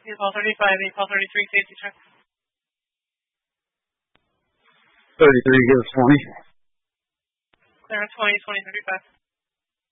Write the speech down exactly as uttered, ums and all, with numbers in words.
Vehicle thirty-five, vehicle thirty-three, safety check. thirty-three, give us twenty. Clearance twenty, twenty thirty-five.